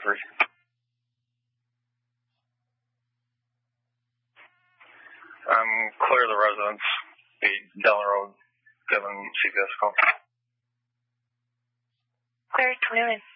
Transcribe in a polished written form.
3. Clear the residence. Be down the road, giving CPS a call. Clear, 29.